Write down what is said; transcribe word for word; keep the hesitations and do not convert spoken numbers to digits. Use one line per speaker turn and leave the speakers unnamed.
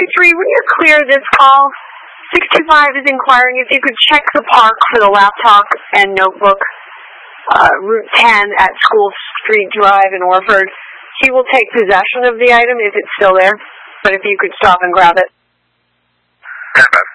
three three, when you clear this call, six two five is inquiring if you could check the park for the laptop and notebook, uh, Route ten at School Street Drive in Orford. He will take possession of the item if it's still there, but if you could stop and grab it.
Yeah,